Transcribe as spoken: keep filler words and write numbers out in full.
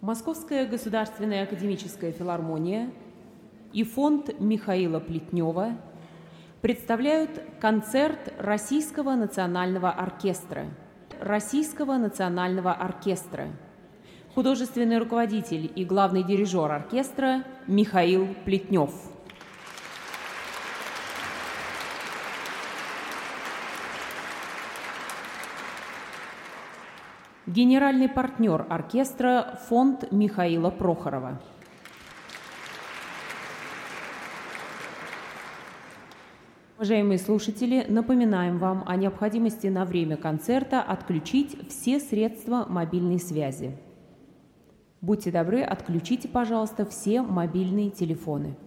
Московская государственная академическая филармония и фонд Михаила Плетнева представляют концерт Российского национального оркестра. Российского национального оркестра. Художественный руководитель и главный дирижер оркестра Михаил Плетнев. Генеральный партнер оркестра – фонд Михаила Прохорова. Уважаемые слушатели, напоминаем вам о необходимости на время концерта отключить все средства мобильной связи. Будьте добры, отключите, пожалуйста, все мобильные телефоны.